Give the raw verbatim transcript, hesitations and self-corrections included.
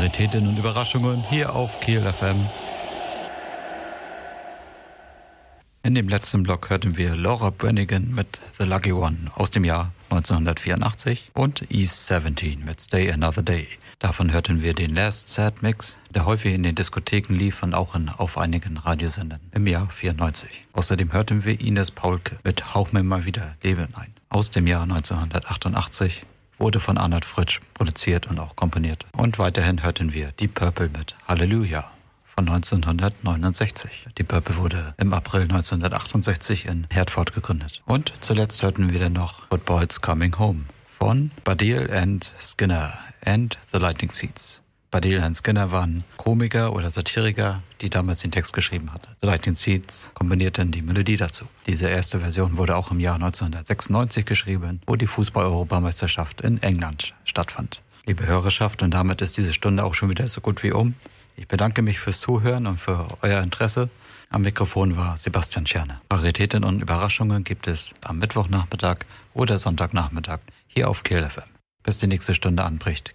Raritäten und Überraschungen hier auf Kiel F M. In dem letzten Block hörten wir Laura Branigan mit The Lucky One aus dem Jahr neunzehnhundertvierundachtzig und East siebzehn mit Stay Another Day. Davon hörten wir den Last Sad Mix, der häufig in den Diskotheken lief und auch in, auf einigen Radiosendern im Jahr vierundneunzig. Außerdem hörten wir Ines Paulke mit Hauch mir mal wieder Leben ein aus dem Jahr neunzehnhundertachtundachtzig. Wurde von Arnold Fritsch produziert und auch komponiert. Und weiterhin hörten wir Deep Purple mit Hallelujah von neunzehnhundertneunundsechzig. Deep Purple wurde im April neunzehnhundertachtundsechzig in Hertford gegründet. Und zuletzt hörten wir dann noch Football's Coming Home von Baddiel and Skinner and the Lightning Seeds. Baddiel and Skinner waren Komiker oder Satiriker, die damals den Text geschrieben hatten. The Lightning Seeds kombinierten die Melodie dazu. Diese erste Version wurde auch im Jahr neunzehnhundertsechsundneunzig geschrieben, wo die Fußball-Europameisterschaft in England stattfand. Liebe Hörerschaft, und damit ist diese Stunde auch schon wieder so gut wie um. Ich bedanke mich fürs Zuhören und für euer Interesse. Am Mikrofon war Sebastian Scherne. Raritäten und Überraschungen gibt es am Mittwochnachmittag oder Sonntagnachmittag hier auf Kiel F M. Bis die nächste Stunde anbricht,